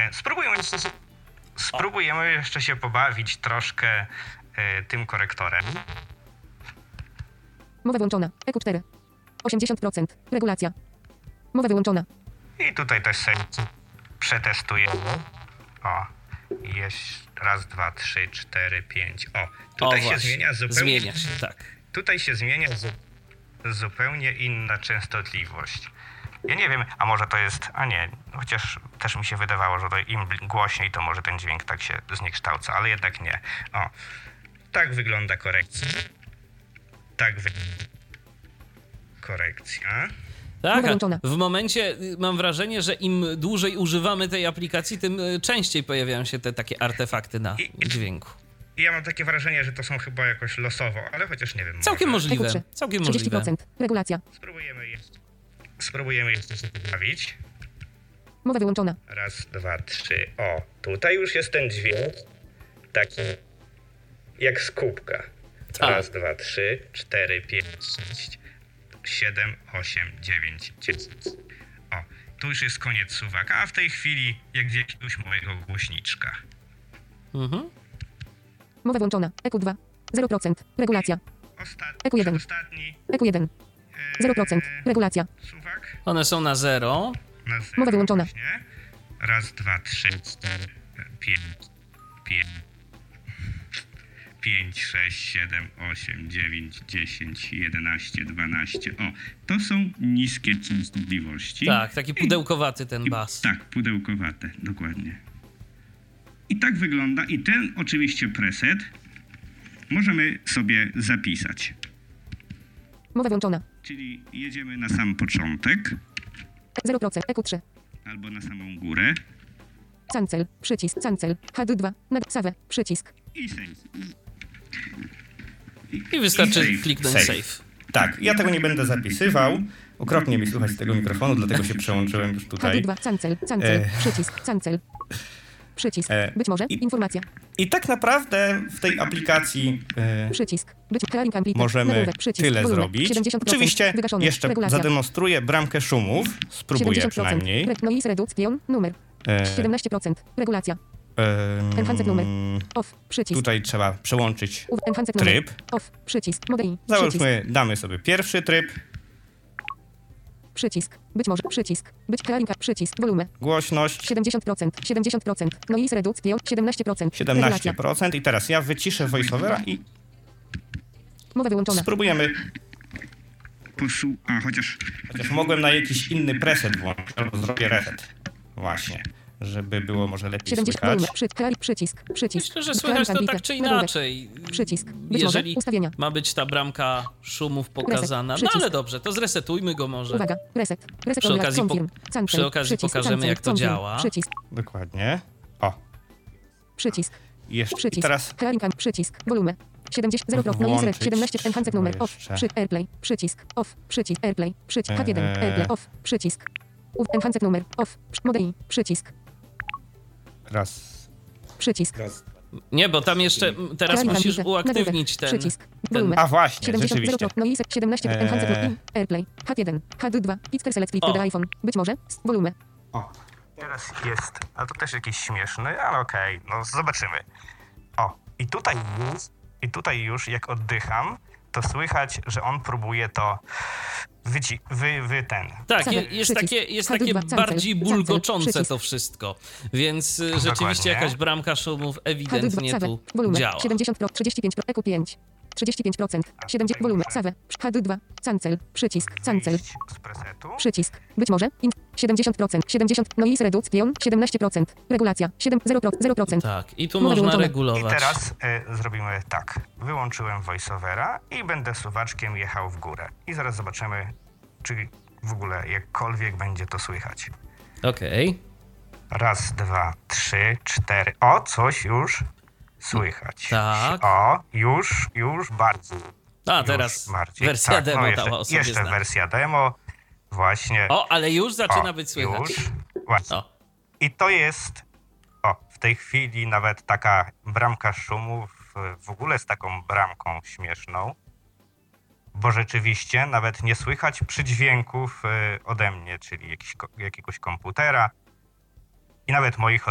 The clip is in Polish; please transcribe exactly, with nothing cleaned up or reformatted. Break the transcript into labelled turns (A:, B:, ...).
A: E, spróbujemy, jeszcze, spróbujemy jeszcze się pobawić troszkę e, tym korektorem.
B: Mowa wyłączona. E Q cztery. osiemdziesiąt procent. Regulacja. Mowa wyłączona.
A: I tutaj też sobie przetestujemy. O, jest raz, dwa, trzy, cztery, pięć. O, tutaj
C: o,
A: się
C: właśnie.
A: zmienia zupełnie.
C: Zmienia się, tak.
A: Tutaj się zmienia zu, zupełnie inna częstotliwość. Ja nie wiem, a może to jest, a nie, chociaż też mi się wydawało, że to im głośniej, to może ten dźwięk tak się zniekształca, ale jednak nie. O, tak wygląda korekcja. Tak wygląda korekcja.
C: Tak, a w momencie mam wrażenie, że im dłużej używamy tej aplikacji, tym częściej pojawiają się te takie artefakty na
A: I,
C: dźwięku.
A: I ja mam takie wrażenie, że to są chyba jakoś losowo, ale chociaż nie wiem.
C: Całkiem
A: może.
C: możliwe, całkiem
B: trzydzieści procent.
C: możliwe.
B: Regulacja.
A: Spróbujemy jeszcze, spróbujemy jeszcze się pobawić.
B: Mowa wyłączona.
A: Raz, dwa, trzy. O, tutaj już jest ten dźwięk taki jak z kubka.
C: Tak.
A: Raz, dwa, trzy, cztery, pięć, sześć, siedem, osiem, dziewięć, dziesięć. O, tu już jest koniec suwaka, a w tej chwili jak jakiegoś małego głośniczka.
C: Mhm.
B: Mowa włączona. E Q dwa. zero procent. Regulacja.
A: Ostat...
B: E Q jeden.
A: Ostatni.
B: E Q jeden. zero procent. Regulacja.
A: Suwak.
C: One są na zero.
A: Na zero.
B: Mowa wyłączona.
A: Właśnie. Raz, dwa, trzy, cztery, pięć, pięć. pięć, sześć, siedem, osiem, dziewięć, dziesięć, jedenaście, dwanaście. O, to są niskie częstotliwości.
C: Tak, taki pudełkowaty ten
A: I,
C: bas.
A: tak, pudełkowate, dokładnie. I tak wygląda. I ten oczywiście preset możemy sobie zapisać.
B: Mowa wyłączona.
A: Czyli jedziemy na sam początek.
B: zero procent. E Q trzy.
A: Albo na samą górę.
B: Cancel. Przycisk. Cancel. H D dwa. Nad save. Przycisk.
A: I save.
C: I wystarczy
A: I save.
C: kliknąć
D: Save.
C: save.
D: Tak, ja tego nie będę zapisywał. Okropnie mi słychać z tego mikrofonu, dlatego się przełączyłem już
B: H D
D: tutaj.
B: dwa. Cancel. Cancel.
D: E.
B: Przycisk. Cancel. Przycisk.
D: E.
B: Być może.
D: I-
B: Informacja.
D: I tak naprawdę w tej aplikacji e,
B: Przycisk. Być Clearing Complete.
D: możemy
B: Nagłówek. Przycisk.
D: tyle
B: Wolumen.
D: zrobić.
B: siedemdziesiąt procent.
D: Oczywiście
B: Wygaszony.
D: jeszcze
B: Regulacja.
D: zademonstruję bramkę szumów. Spróbuję
B: siedemdziesiąt procent.
D: przynajmniej.
B: Re- Noise Reduction. Numer.
D: E,
B: siedemnaście procent. Regulacja.
D: em,
B: Enhanced numer. Off. Przycisk.
D: Tutaj trzeba przełączyć
B: U- Enhanced numer.
D: tryb.
B: Off. Przycisk. Modei. Przycisk.
D: Załóżmy, damy sobie pierwszy tryb.
B: Przycisk. Być może. Przycisk. Być Clearing. Przycisk. Wolumen.
D: Głośność
B: siedemdziesiąt procent. siedemdziesiąt procent. Noise Reduction. siedemnaście procent.
D: siedemnaście
B: Regulacja.
D: procent. I teraz ja wyciszę voiceovera i
B: Mowa wyłączona.
D: spróbujemy.
A: Poszu... A, chociaż...
D: Chociaż mogłem na jakiś inny preset włączyć, albo zrobię reset. Właśnie. Żeby było może lepiej
B: siedemdziesiąt
D: słychać.
B: wolumen. Przy, Clearing. Przycisk. Przycisk.
C: Myślę, że
B: Być
C: słychać to
B: Clearing
C: tak czy
B: Complete.
C: inaczej.
B: Przycisk. Być
C: Jeżeli
B: może. Ustawienia.
C: ma być ta bramka szumów pokazana. No
B: Przycisk.
C: ale dobrze, to zresetujmy go może.
B: Uwaga. Reset. Reset.
C: Przy okazji po-
B: Confirm. Cancel.
C: przy okazji
B: Przycisk.
C: pokażemy,
B: Cancel.
C: jak to
B: Confirm.
C: działa.
B: Przycisk.
D: Dokładnie. O,
B: Przycisk.
D: jeszcze. I
B: Przycisk.
D: teraz
B: Clearing. Przycisk. Wolumen. siedemdziesiąt. zero procent. Noise
D: Włączyć
B: siedemnaście. Enhanced numer. Off.
D: jeszcze.
B: Przy Airplay. Przycisk. Off. Przycisk. Airplay. Przycisk. H jeden.
D: Eee.
B: Airplay. Off. Przycisk. U- Enhanced numer. Off. Modei. Przycisk.
D: raz.
B: Przycisk.
D: raz.
C: Nie, bo tam jeszcze m, teraz
B: Clearing
C: musisz
B: Complete.
C: uaktywnić ten...
B: Przycisk.
C: ten
B: Wolumen.
D: A właśnie,
B: siedemdziesiąt. zero
D: rzeczywiście.
B: procent. Noise siedemnaście.
D: Eee.
B: Enhanced numer. Airplay. H jeden. H dwa. Pixel Select Flip
C: O.
B: to the iPhone. Być może. Wolumen.
D: O,
A: Teraz jest, a to też jakiś śmieszny, ale okej, no zobaczymy. O, i tutaj już, i tutaj już jak oddycham, to słychać, że on próbuje to wyci, wy, wy ten.
C: Tak,
B: Same.
C: je- jest
B: Przycisk.
C: takie, jest
B: H
C: takie
B: dwa. Cancel.
C: bardziej
B: Cancel.
C: bulgoczące
B: Przycisk.
C: to wszystko. Więc y,
A: Dokładnie.
C: rzeczywiście jakaś bramka szumów
B: H dwa.
C: ewidentnie
B: Save.
C: tu
B: Wolumen.
C: działa.
B: siedemdziesiąt procent. trzydzieści pięć procent. E Q pięć. trzydzieści pięć procent. siedemdziesiąt. Wolumen. Save. H dwa. Cancel. Przycisk. Cancel.
A: Wyjść z presetu.
B: Przycisk. Być może. In- siedemdziesiąt procent. siedemdziesiąt. Noise Reduction. siedemnaście procent. Regulacja. siedem. zero procent. zero procent.
C: Tak, i tu
B: Mowa
C: można
B: wyłączona.
A: I
C: regulować.
A: teraz y, zrobimy tak. Wyłączyłem voiceovera i będę suwaczkiem jechał w górę. I zaraz zobaczymy, czy w ogóle jakkolwiek będzie to słychać.
C: Okej.
A: Raz, dwa, trzy, cztery. O, coś już słychać.
C: Tak.
A: O, już, już bardziej.
C: A,
A: Już
C: teraz
A: bardziej.
C: wersja
A: Tak,
C: demo
A: no jeszcze,
C: dała o sobie
A: Jeszcze
C: znać.
A: wersja demo. Właśnie.
C: O, ale już zaczyna
A: O,
C: być słychać.
A: Już. Właśnie.
C: O,
A: I to jest, o, w tej chwili nawet taka bramka szumów w ogóle z taką bramką śmieszną, bo rzeczywiście nawet nie słychać przydźwięków y, ode mnie, czyli jakiś, jakiegoś komputera i nawet moich